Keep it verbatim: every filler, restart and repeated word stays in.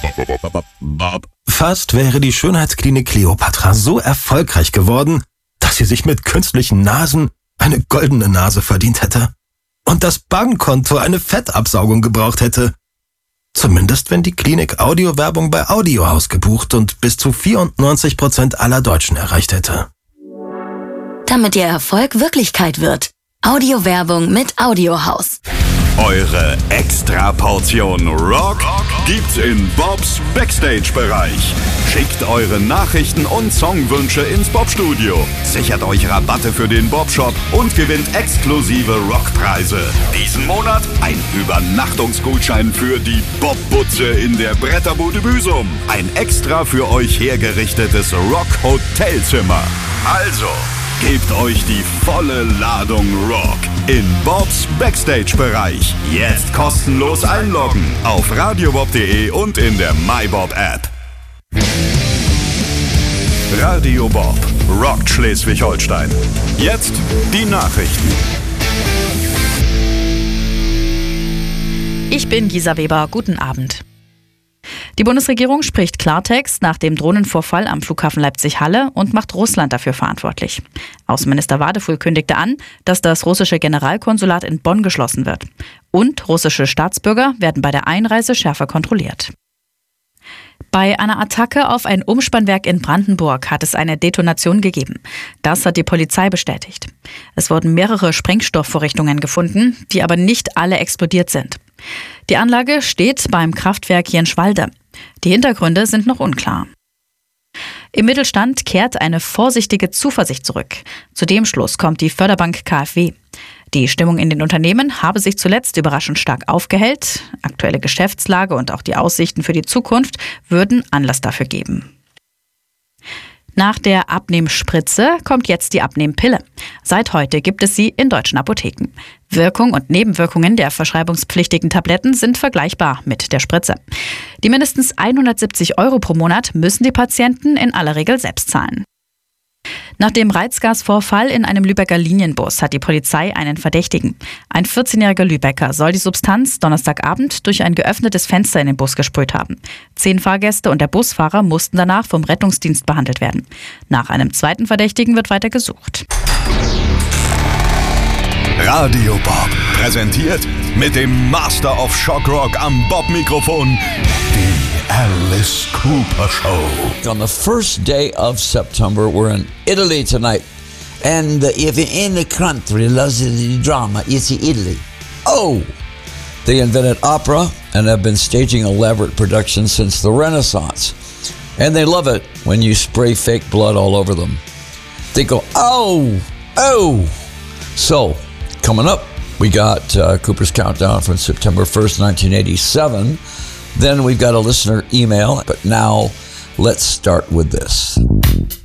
Fast wäre die Schönheitsklinik Kleopatra so erfolgreich geworden, dass sie sich mit künstlichen Nasen eine goldene Nase verdient hätte und das Bankkonto eine Fettabsaugung gebraucht hätte. Zumindest wenn die Klinik Audiowerbung bei Audiohaus gebucht und bis zu vierundneunzig Prozent aller Deutschen erreicht hätte. Damit Ihr Erfolg Wirklichkeit wird. Audiowerbung mit Audiohaus. Eure Extra-Portion Rock gibt's in Bobs Backstage-Bereich. Schickt eure Nachrichten und Songwünsche ins Bob-Studio. Sichert euch Rabatte für den Bob-Shop und gewinnt exklusive Rockpreise. Diesen Monat ein Übernachtungsgutschein für die Bob-Butze in der Bretterbude Büsum. Ein extra für euch hergerichtetes Rock-Hotelzimmer. Also, gebt euch die volle Ladung Rock in Bobs Backstage-Bereich. Jetzt kostenlos einloggen auf radiobob punkt de und in der MyBob-App. Radio Bob rockt Schleswig-Holstein. Jetzt die Nachrichten. Ich bin Gisa Weber. Guten Abend. Die Bundesregierung spricht Klartext nach dem Drohnenvorfall am Flughafen Leipzig-Halle und macht Russland dafür verantwortlich. Außenminister Wadefuhl kündigte an, dass das russische Generalkonsulat in Bonn geschlossen wird. Und russische Staatsbürger werden bei der Einreise schärfer kontrolliert. Bei einer Attacke auf ein Umspannwerk in Brandenburg hat es eine Detonation gegeben. Das hat die Polizei bestätigt. Es wurden mehrere Sprengstoffvorrichtungen gefunden, die aber nicht alle explodiert sind. Die Anlage steht beim Kraftwerk Jenschwalde. Die Hintergründe sind noch unklar. Im Mittelstand kehrt eine vorsichtige Zuversicht zurück. Zu dem Schluss kommt die Förderbank K f W. Die Stimmung in den Unternehmen habe sich zuletzt überraschend stark aufgehellt. Aktuelle Geschäftslage und auch die Aussichten für die Zukunft würden Anlass dafür geben. Nach der Abnehmspritze kommt jetzt die Abnehmpille. Seit heute gibt es sie in deutschen Apotheken. Wirkung und Nebenwirkungen der verschreibungspflichtigen Tabletten sind vergleichbar mit der Spritze. Die mindestens hundertsiebzig Euro pro Monat müssen die Patienten in aller Regel selbst zahlen. Nach dem Reizgasvorfall in einem Lübecker Linienbus hat die Polizei einen Verdächtigen. Ein vierzehnjähriger Lübecker soll die Substanz Donnerstagabend durch ein geöffnetes Fenster in den Bus gesprüht haben. Zehn Fahrgäste und der Busfahrer mussten danach vom Rettungsdienst behandelt werden. Nach einem zweiten Verdächtigen wird weiter gesucht. Radio Bob präsentiert mit dem Master of Shock Rock am Bob-Mikrofon die Alice Cooper Show. On the first day of September, we're in Italy tonight. And if you're in the country, loves the drama, it's Italy. Oh! They invented opera and have been staging elaborate productions since the Renaissance. And they love it when you spray fake blood all over them. They go, oh! Oh! So, coming up, we got uh, Cooper's Countdown from September first, nineteen eighty-seven. Then we've got a listener email, but now let's start with this.